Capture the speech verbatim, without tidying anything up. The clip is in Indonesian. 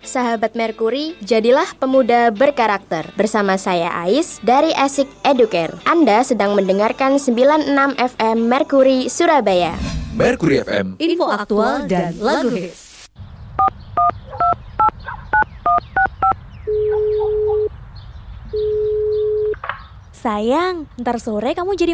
sahabat Merkuri, jadilah pemuda berkarakter. Bersama saya Ais dari Asik Educare. Anda sedang mendengarkan sembilan puluh enam F M Merkuri Surabaya. Merkuri F M, info aktual dan lagu hits. Sayang, ntar sore kamu jadi